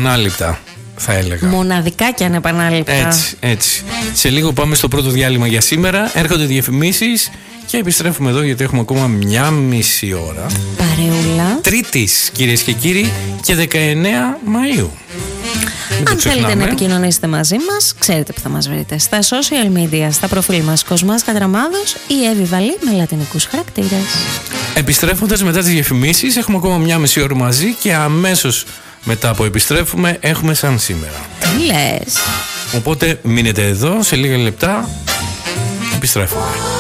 ανεπανάληπτα, θα έλεγα. Μοναδικά και ανεπανάληπτα. Έτσι. Σε λίγο πάμε στο πρώτο διάλειμμα για σήμερα. Έρχονται διαφημίσεις και επιστρέφουμε εδώ γιατί έχουμε ακόμα μια μισή ώρα. Παρεούλα. Τρίτης, κυρίες και κύριοι, και 19 Μαΐου. Αν θέλετε να επικοινωνήσετε μαζί μας, ξέρετε που θα μας βρείτε. Στα social media, στα προφίλ μας Κοσμάς Κατραμάδος ή Εύη Βαλή με λατινικούς χαρακτήρες. Επιστρέφοντας μετά τις διαφημίσεις, έχουμε ακόμα μια μισή ώρα μαζί και αμέσως μετά που επιστρέφουμε έχουμε σαν σήμερα. Τι λες? Οπότε μείνετε εδώ, σε λίγα λεπτά επιστρέφουμε.